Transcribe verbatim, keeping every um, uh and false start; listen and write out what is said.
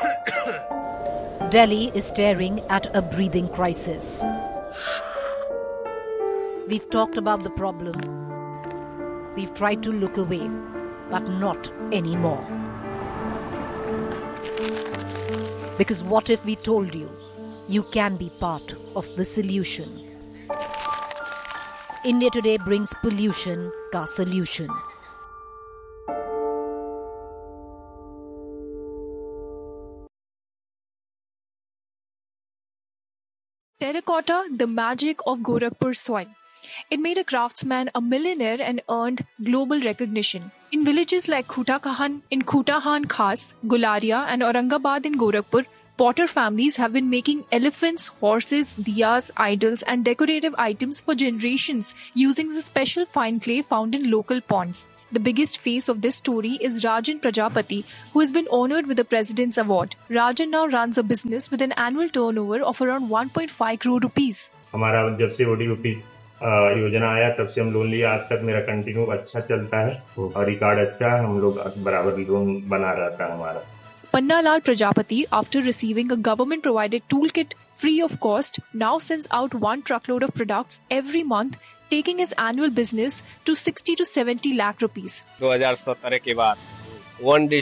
Delhi is staring at a breathing crisis. We've talked about the problem. We've tried to look away, but not anymore. Because what if we told you, you can be part of the solution? India Today brings pollution ka solution. Terracotta, the magic of Gorakhpur soil. It made a craftsman a millionaire and earned global recognition. In villages like Khutakahan, in Khutahan Khas, Gularia and Aurangabad in Gorakhpur, potter families have been making elephants, horses, diyas, idols and decorative items for generations using the special fine clay found in local ponds. The biggest face of this story is Rajan Prajapati, who has been honored with the President's Award. Rajan now runs a business with an annual turnover of around one point five crore rupees. हमारा जब से ODOP योजना आया तब से हम loan लिया, आज तक मेरा कंटिन्यू अच्छा चलता है और रिकॉर्ड अच्छा है, हम लोग बराबर लोन बना रहता है हमारा. Pannalal Prajapati, after receiving a government-provided toolkit free of cost, now sends out one truckload of products every month, taking his annual business to sixty to seventy lakh rupees. दो हज़ार सत्रह के बाद वन